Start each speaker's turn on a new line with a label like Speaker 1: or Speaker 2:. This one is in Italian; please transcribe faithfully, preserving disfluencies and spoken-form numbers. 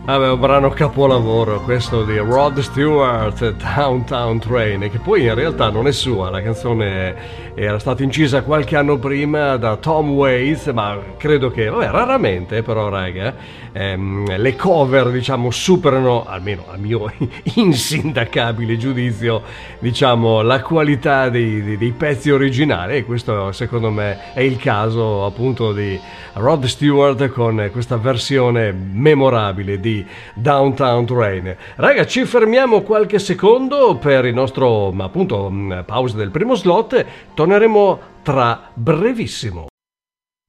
Speaker 1: Vabbè, un brano capolavoro questo di Rod Stewart, Downtown Train, che poi in realtà non è sua, la canzone era stata incisa qualche anno prima da Tom Waits, ma credo che, vabbè, raramente però raga, ehm, le cover diciamo superano, almeno a mio insindacabile giudizio, diciamo la qualità dei, dei, dei pezzi originali, e questo secondo me è il caso appunto di Rod Stewart con questa versione memorabile di Downtown Train. Raga, ci fermiamo qualche secondo per il nostro appunto pausa del primo slot, torneremo tra brevissimo.